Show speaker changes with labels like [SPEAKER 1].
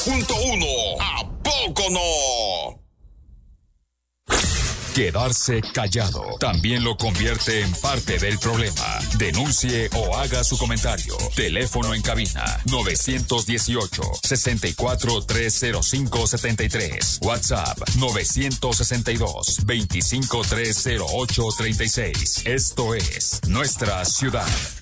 [SPEAKER 1] ¿A poco no?
[SPEAKER 2] Quedarse callado también lo convierte en parte del problema. Denuncie o haga su comentario. Teléfono en cabina 918-64-305-73. WhatsApp 962-2530836. Esto es Nuestra Ciudad.